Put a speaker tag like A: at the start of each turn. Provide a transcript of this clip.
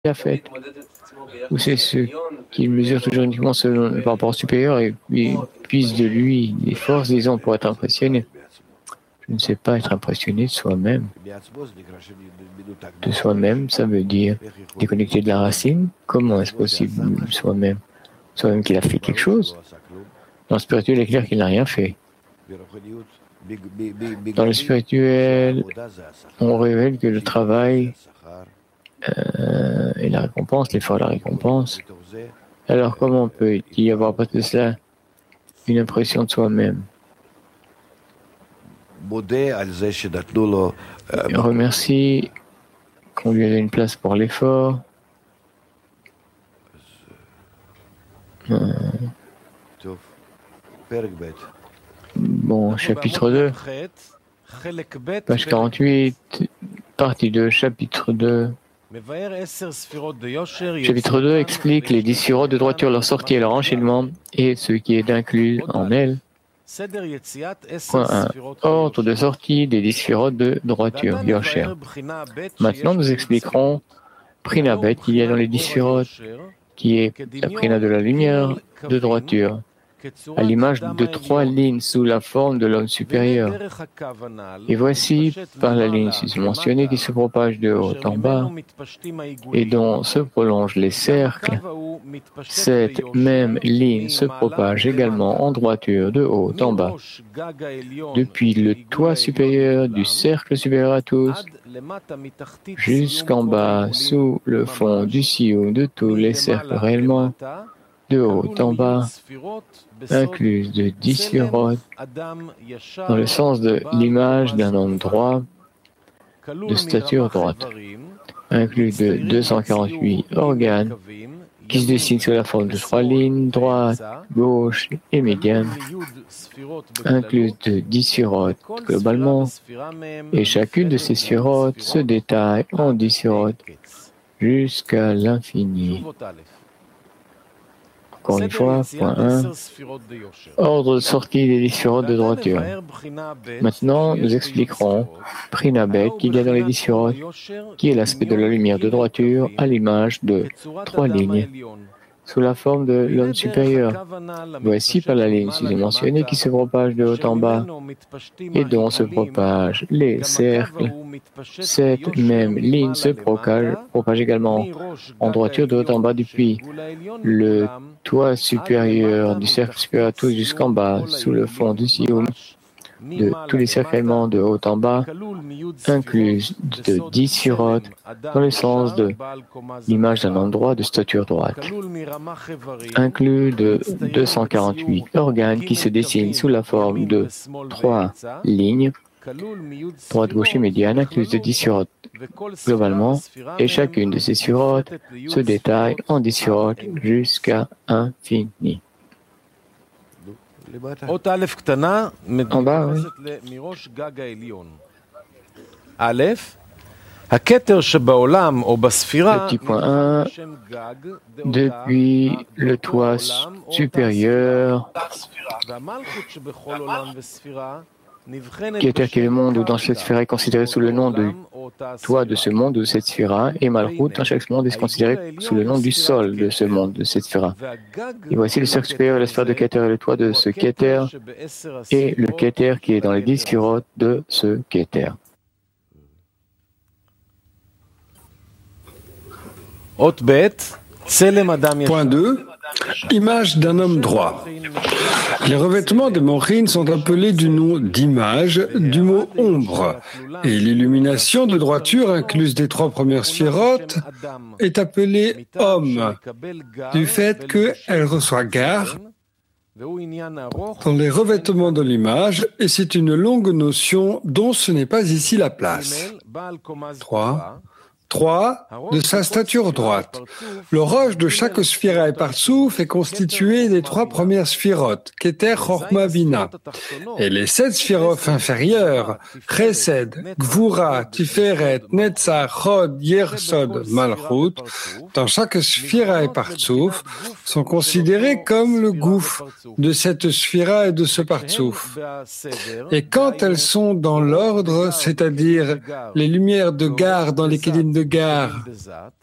A: a fait, ou c'est ceux qui mesurent toujours uniquement par rapport au supérieur et puis puissent de lui des forces, disons, pour être impressionnés. Je ne sais pas être impressionné de soi-même. De soi-même, ça veut dire déconnecter de la racine. Comment est-ce possible soi-même? Soi-même qu'il a fait quelque chose. Dans le spirituel, il est clair qu'il n'a rien fait. Dans le spirituel, on révèle que le travail et la récompense, l'effort et la récompense. Alors comment peut-il y avoir à partir de cela une impression de soi-même? Il remercie qu'on lui ait une place pour l'effort. Bon, chapitre 2, page 48, partie 2, chapitre 2. Chapitre 2 explique les 10 sphirotes de droiture, leur sortie et leur enchaînement, et ce qui est inclus en elles. Point 1. Ordre de sortie des 10 sphirotes de droiture, Yosher. Maintenant, nous expliquerons Prina Bet qu'il y a dans les 10 sphirotes, qui est la Prina de la lumière de droiture, à l'image de 3 lignes sous la forme de l'homme supérieur. Et voici, par la ligne susmentionnée qui se propage de haut en bas et dont se prolongent les cercles, cette même ligne se propage également en droiture de haut en bas, depuis le toit supérieur du cercle supérieur à tous, jusqu'en bas, sous le fond du sioux de tous les cercles réellement, de haut en bas, incluse de 10 sphirotes, dans le sens de l'image d'un homme droit, de stature droite, inclus de 248 organes, qui se dessinent sous la forme de 3 lignes, droite, gauche et médiane, incluse de 10 sphirotes globalement, et chacune de ces sphirotes se détaille en 10 sphirotes jusqu'à l'infini. Encore une fois, point 1, ordre de sortie des 10 sphirotes de droiture. Maintenant, nous expliquerons Prina Bet qu'il y a dans les 10 sphirotes, qui est l'aspect de la lumière de droiture à l'image de 3 lignes, sous la forme de l'homme supérieur. Voici par la ligne susmentionnée qui se propage de haut en bas et dont se propagent les cercles. Cette même ligne se propage également en droiture de haut en bas depuis le toit supérieur du cercle supérieur à tous jusqu'en bas, sous le fond du sioum, de tous les cercles éléments de haut en bas, inclus de 10 sphirotes, dans le sens de l'image d'un homme droit de stature droite, inclus de 248 organes qui se dessinent sous la forme de 3 lignes, droite, gauche et médiane, incluse de 10 sphirotes globalement, et chacune de ces sphirotes se détaille en 10 sphirotes jusqu'à infini. En bas, oui. Petit point 1, depuis le toit supérieur, Keter qui est le monde où dans cette sphère est considéré sous le nom du toit de ce monde ou de cette sphère, et Malchut dans chaque monde est considéré sous le nom du sol de ce monde, de cette sphère. Et voici le cercle supérieur, la sphère de Keter et le toit de ce Keter, et le Keter qui est dans les 10 sphirotes de ce Keter.
B: Point 2. Image d'un homme droit. Les revêtements des Morin sont appelés du nom d'image du mot ombre, et l'illumination de droiture incluse des 3 premières sphirotes est appelée homme, du fait qu'elle reçoit garde dans les revêtements de l'image, et c'est une longue notion dont ce n'est pas ici la place. 3. De sa stature droite. Le roche de chaque sphira et partsouf est constitué des 3 premières sphirotes, Keter, Chorma, Bina. Et les 7 sphirotes inférieures, Chesed, Gvura, Tiferet, Netzach, Chod, Yersod, Malchut, dans chaque sphira et partsouf, sont considérées comme le gouffre de cette sphira et de ce partsouf. Et quand elles sont dans l'ordre, c'est-à-dire les lumières de Gar dans les kelim de Gar,